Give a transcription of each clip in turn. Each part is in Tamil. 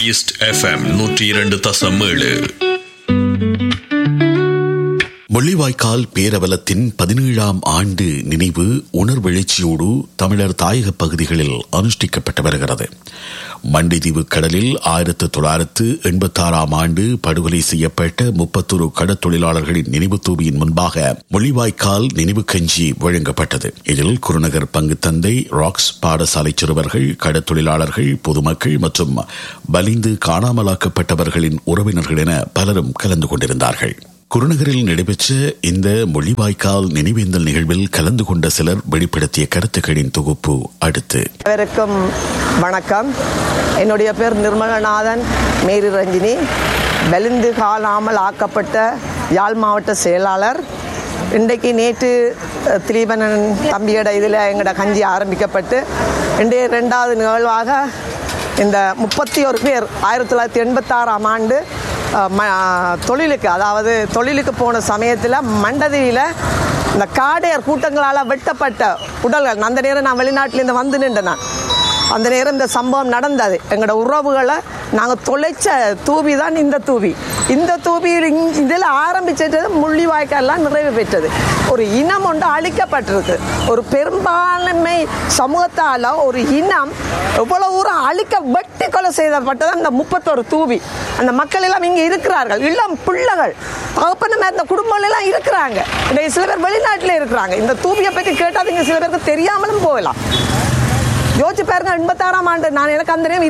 East FM 102.7. முள்ளிவாய்க்கால் பேரவலத்தின் 17ஆம் ஆண்டு நினைவு உணர்வெழுச்சியோடு தமிழர் தாயக பகுதிகளில் அனுஷ்டிக்கப்பட்டு வருகிறது. மண்டிதீவு கடலில் 1986ஆம் ஆண்டு படுகொலை செய்யப்பட்ட 31 கடற்தொழிலாளர்களின் நினைவு தூபியின் முன்பாக முள்ளிவாய்க்கால் நினைவு கஞ்சி வழங்கப்பட்டது. இதில் குருநகர் பங்கு தந்தை, ராக்ஸ் பாடசாலை சிறுவர்கள், கடற்தொழிலாளர்கள், பொதுமக்கள் மற்றும் வலிந்து காணாமலாக்கப்பட்டவர்களின் உறவினர்கள் என பலரும் கலந்து கொண்டிருந்தார்கள். குருநகரில் நடைபெற்ற இந்த முள்ளிவாய்க்கால் நினைவேந்தல் நிகழ்வில் கலந்து கொண்ட சிலர் வெளிப்படுத்திய கருத்துக்களின் தொகுப்பு அடுத்து. அனைவருக்கும் வணக்கம். என்னுடைய பேர் நிர்மலநாதன் மேரி ரஞ்சினி. வலிந்து காணாமல் ஆக்கப்பட்ட யாழ் மாவட்ட செயலாளர். இன்றைக்கு நேற்று திலீபனன் தம்பியோட இதில் எங்களோட கஞ்சி ஆரம்பிக்கப்பட்டு இன்றைய 2வது நிகழ்வாக இந்த 31 பேர் 1986ஆம் ஆண்டு தொழிலுக்கு, அதாவது தொழிலுக்கு போன சமயத்தில் மண்டதியில் இந்த காடையர் கூட்டங்களால் வெட்டப்பட்ட உடல்கள். அந்த நேரம் நான் வெளிநாட்டிலேருந்து வந்து நின்றேன். அந்த நேரம் இந்த சம்பவம் நடந்தது. எங்களோட உறவுகளை நாங்கள் தொலைச்ச தூவி தான் இந்த தூவி. இந்த தூபியில் இதில் ஆரம்பிச்சது முள்ளிவாய்க்கால்லாம் நிறைவு பெற்றது. ஒரு இனம் ஒன்று அழிக்கப்பட்டிருக்கு. ஒரு பெரும்பான்மை சமூகத்தால் ஒரு இனம் எவ்வளோ ஊரம் வெட்டி கொலை செய்யப்பட்டது அந்த 31 தூவி. அந்த மக்கள் எல்லாம் இங்கே இருக்கிறார்கள். இளம் பிள்ளைகள், தகப்பன அந்த குடும்பங்கள் எல்லாம் இருக்கிறாங்க. இன்றைக்கு சில பேர் வெளிநாட்டில் இருக்கிறாங்க. இந்த தூபியை பற்றி கேட்டால் இங்கே சில பேருக்கு தெரியாமலும் போகலாம். யோசிச்சு பாருங்க, 86ஆம் ஆண்டு எனக்கு அந்த நேரம்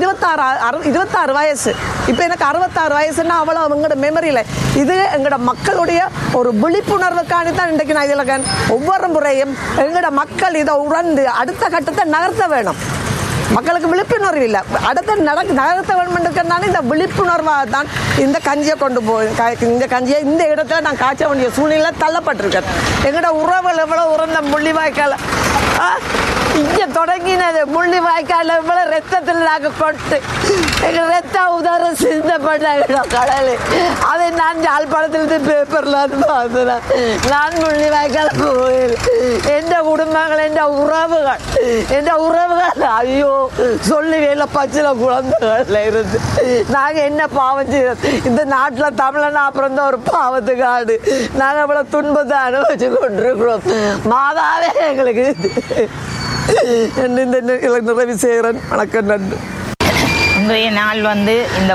26 வயசு. இப்போ எனக்கு 66 வயசுன்னா அவ்வளோ எங்களோட மெமரியில். இது எங்களோட மக்களுடைய ஒரு விழிப்புணர்வுக்காண்டி தான் இன்றைக்கு நான் இதில் ஒவ்வொரு முறையும் எங்களோட மக்கள் இதை உணர்ந்து அடுத்த கட்டத்தை நகர்த்த வேணும். மக்களுக்கு விழிப்புணர்வு இல்லை, அடுத்த நகர்த்த வேணும்ன்றதுனால இந்த விழிப்புணர்வாக தான் இந்த கஞ்சியை கொண்டு இந்த கஞ்சியை இந்த இடத்துல நான் காய்ச்ச வேண்டிய சூழ்நிலை தள்ளப்பட்டிருக்கேன். எங்களோட உறவுகள் எவ்வளோ உறந்த முள்ளிவாய்க்கால் இங்கே தொடங்கினது. முள்ளிவாய்க்கால் எவ்வளோ ரத்தத்தில் நாங்கள் கொட்டு எங்கள் ரத்த உதரம் சிந்தப்பட்ட கடல். அதை நான் யாழ்ப்பாணத்திலிருந்து பேப்பரில் பார்த்தேன். நான் முள்ளிவாய்க்கால் போயில் எந்த குடும்பங்கள், எந்த உறவுகள் ஐயோ சொல்லி வேலை பச்சில குழந்தைகள்ல இருந்து நாங்கள் என்ன பாவம் செய்யறது? இந்த நாட்டில் தமிழனா அப்புறம் தான் ஒரு பாவத்துக்காடு. நாங்கள் அவ்வளோ துன்பத்தை அனுபவிச்சு கொண்டிருக்கிறோம். மாதாவே எங்களுக்கு இந்த நிறைவு செய்கிறேன். வணக்கம், நன்றி. இன்றைய நாள் இந்த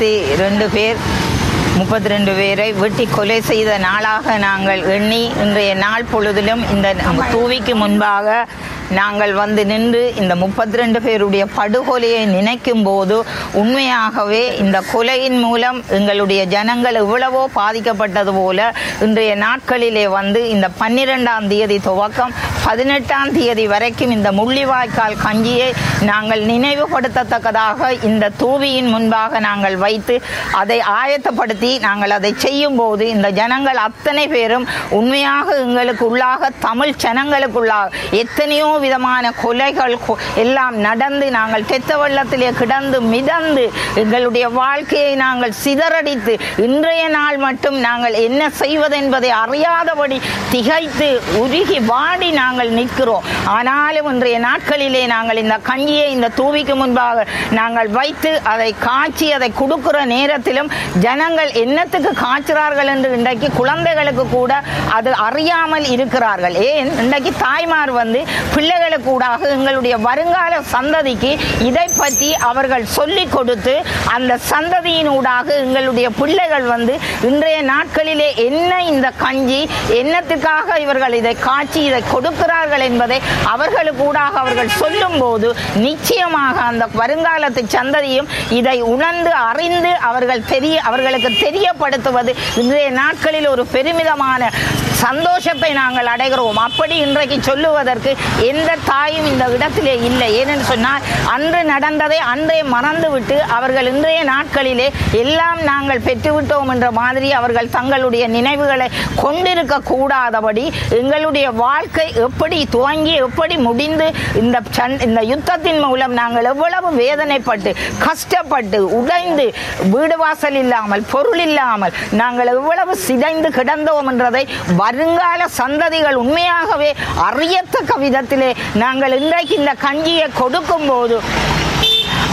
32 பேரை வெட்டி கொலை செய்த நாளாக நாங்கள் எண்ணி இன்றைய நாள் பொழுதிலும் இந்த தூவிக்கு முன்பாக நாங்கள் நின்று இந்த 32 பேருடைய படுகொலையை நினைக்கும் போது உண்மையாகவே இந்த கொலையின் மூலம் எங்களுடைய ஜனங்கள் எவ்வளவோ பாதிக்கப்பட்டது போல இன்றைய நாட்களிலே இந்த 12ஆம் தேதி துவக்கம் 18ஆம் தேதி வரைக்கும் இந்த முள்ளிவாய்க்கால் கஞ்சியை நாங்கள் நினைவுபடுத்தத்தக்கதாக இந்த தூவியின் முன்பாக நாங்கள் வைத்து அதை ஆயத்தப்படுத்தி நாங்கள் அதை செய்யும் போது இந்த ஜனங்கள் அத்தனை பேரும் உண்மையாக எங்களுக்கு உள்ளாக, தமிழ் ஜனங்களுக்குள்ளாக எத்தனையோ விதமான கொலைகள் எல்லாம் நடந்து நாங்கள் தெத்த வெள்ளத்திலே கிடந்து மிதந்து எங்களுடைய வாழ்க்கையை நாங்கள் சிதறடித்து இன்றைய நாள் மட்டும் நாங்கள் என்ன செய்வதென்பதை அறியாதபடி திகைத்து உருகி வாடி நாங்கள் நிற்கிறோம். ஆனாலும் இன்றைய நாட்களிலே நாங்கள் இந்த கஞ்சியை இந்த தூவிக்கு முன்பாக நாங்கள் வைத்து அதை காய்ச்சி அதை கொடுக்கிற நேரத்திலும் ஜனங்கள் என்னத்துக்கு காய்ச்சுறார்கள் என்று இன்றைக்கு குழந்தைகளுக்கு கூட அது அறியாமல் இருக்கிறார்கள். ஏன் இன்றைக்கு தாய்மார் பிள்ளைகளுக்கு கூடாக எங்களுடைய வருங்கால சந்ததிக்கு இதை பற்றி அவர்கள் சொல்லிக் கொடுத்து அந்த சந்ததியினூடாக எங்களுடைய பிள்ளைகள் இன்றைய நாட்களிலே என்ன இந்த கஞ்சி என்னத்துக்காக இவர்கள் இதை காய்ச்சி இதை கொடுக்கிறார்கள் என்பதை அவர்களுக்கூடாக அவர்கள் சொல்லும் போது நிச்சயமாக அந்த வருங்காலத்து சந்ததியும் இதை உணர்ந்து அறிந்து அவர்களுக்கு தெரியப்படுத்துவது இன்றைய நாட்களில் ஒரு பெருமிதமான சந்தோஷத்தை நாங்கள் அடைகிறோம். அப்படி இன்றைக்கு சொல்லுவதற்கு எந்த தாயும் இந்த இடத்திலே இல்லை. ஏனென்று சொன்னால் அன்று நடந்ததை அன்றே மறந்துவிட்டு அவர்கள் இன்றைய நாட்களிலே எல்லாம் நாங்கள் பெற்றுவிட்டோம் என்ற மாதிரி அவர்கள் தங்களுடைய நினைவுகளை கொண்டிருக்க கூடாதபடி எங்களுடைய வாழ்க்கை எப்படி துவங்கி எப்படி முடிந்து இந்த யுத்தத்தின் மூலம் நாங்கள் எவ்வளவு வேதனைப்பட்டு கஷ்டப்பட்டு உடைந்து வீடு வாசல் இல்லாமல் பொருள் இல்லாமல் நாங்கள் எவ்வளவு சிதைந்து கிடந்தோம் என்றதை வருங்கால சந்ததிகள் உண்மையாகவே அறியத்தக்க விதத்திலே நாங்கள் இன்றைக்கு இந்த கஞ்சியை கொடுக்கும் போது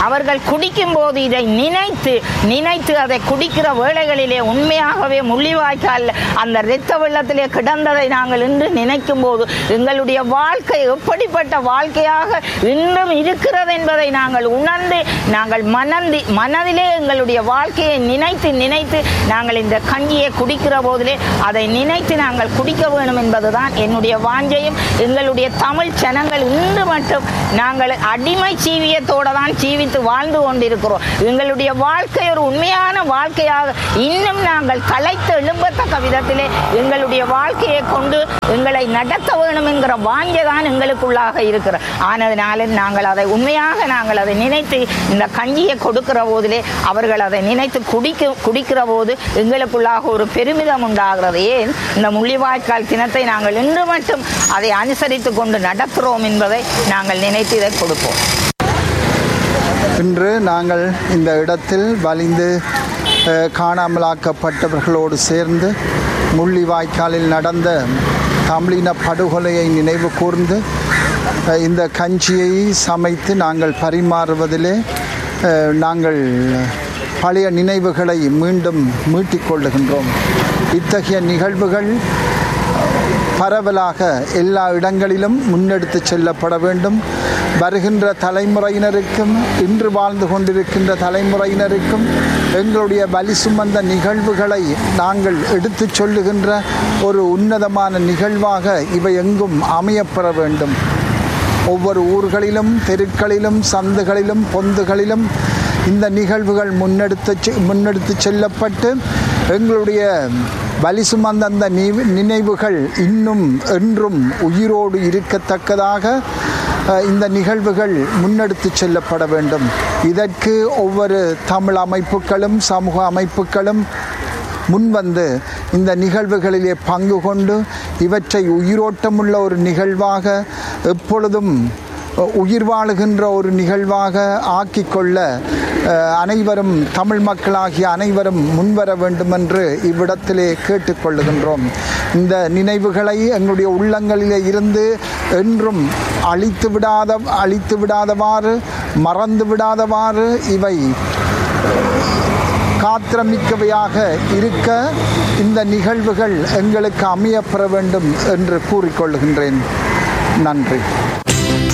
அவர்கள் குடிக்கும் போது இதை நினைத்து அதை குடிக்கிற வேளைகளிலே உண்மையாகவே முள்ளிவாய்க்கால் அந்த இரத்த வெள்ளத்திலே கிடந்ததை நாங்கள் இன்று நினைக்கும் போது எங்களுடைய வாழ்க்கை எப்படிப்பட்ட வாழ்க்கையாக இன்னும் இருக்கிறது என்பதை நாங்கள் உணர்ந்து நாங்கள் மனதிலே எங்களுடைய வாழ்க்கையை நினைத்து நாங்கள் இந்த கஞ்சியை குடிக்கிற போதிலே அதை நினைத்து நாங்கள் குடிக்க வேண்டும் என்பதுதான் என்னுடைய வாஞ்சையும். எங்களுடைய தமிழ் ஜனங்கள் இன்று மட்டும் நாங்கள் அடிமை ஜீவியத்தோடு தான் ஜீவித்து வாழ்ந்து கொண்டிருக்கிறோம். எங்களுடைய வாழ்க்கை ஒரு உண்மையான வாழ்க்கையாக இன்னும் நாங்கள் கலைத்து எழும்பத்தக்க விதத்திலே எங்களுடைய வாழ்க்கையை கொண்டு எங்களை நடத்த வேண்டும் என்கிற வாஞ்சை தான் எங்களுக்குள்ளாக இருக்கிறது. ஆனதுனால நாங்கள் அதை உண்மையாக நாங்கள் அதை நினைத்து இந்த கஞ்சியை கொடுக்கிற போதிலே அவர்கள் அதை நினைத்து குடிக்கிற போது எங்களுக்குள்ளாக ஒரு பெருமிதம் உண்டாகிறது. ஏன் இந்த முள்ளிவாய்க்கால் தினத்தை நாங்கள் இன்று மட்டும் அதை அனுசரித்து கொண்டு நடத்துகிறோம் என்பதை நாங்கள் நினைத்து இதை கொடுப்போம். இன்று நாங்கள் இந்த இடத்தில் வலிந்து காணாமலாக்கப்பட்டவர்களோடு சேர்ந்து முள்ளிவாய்க்காலில் நடந்த தமிழின படுகொலையை நினைவு கூர்ந்து இந்த கஞ்சியை சமைத்து நாங்கள் பரிமாறுவதிலே நாங்கள் பழைய நினைவுகளை மீண்டும் மீட்டிக்கொள்ளுகின்றோம். இத்தகைய நிகழ்வுகள் பரவலாக எல்லா இடங்களிலும் முன்னெடுத்து செல்லப்பட வேண்டும். வருகின்ற தலைமுறையினருக்கும் இன்று வாழ்ந்து கொண்டிருக்கின்ற தலைமுறையினருக்கும் எங்களுடைய வலி சுமந்த நிகழ்வுகளை நாங்கள் எடுத்து சொல்லுகின்ற ஒரு உன்னதமான நிகழ்வாக இவை எங்கும் அமையப்பெற வேண்டும். ஒவ்வொரு ஊர்களிலும் தெருக்களிலும் சந்துகளிலும் பொந்துகளிலும் இந்த நிகழ்வுகள் முன்னெடுத்து செல்லப்பட்டு எங்களுடைய வலி சுமந்த அந்த நினைவுகள் இன்னும் என்றும் உயிரோடு இருக்கத்தக்கதாக இந்த நிகழ்வுகள் முன்னெடுத்து செல்லப்பட வேண்டும். இதற்கு ஒவ்வொரு தமிழ் அமைப்புகளும் சமூக அமைப்புகளும் முன்வந்து இந்த நிகழ்வுகளிலே பங்கு கொண்டு இவற்றை உயிரோட்டமுள்ள ஒரு நிகழ்வாக எப்பொழுதும் உயிர் வாழுகின்ற ஒரு நிகழ்வாக ஆக்கிக்கொள்ள அனைவரும் தமிழ் மக்களாகிய அனைவரும் முன்வர வேண்டும் என்று இவ்விடத்திலே கேட்டுக்கொள்ளுகின்றோம். இந்த நினைவுகளை எங்களுடைய உள்ளங்களிலே இருந்து என்றும் அழித்து விடாதவாறு மறந்து விடாதவாறு இவை காத்திரமிக்கவையாக இருக்க இந்த நிகழ்வுகள் எங்களுக்கு அமையப்பெற வேண்டும் என்று கூறிக்கொள்கின்றேன். நன்றி.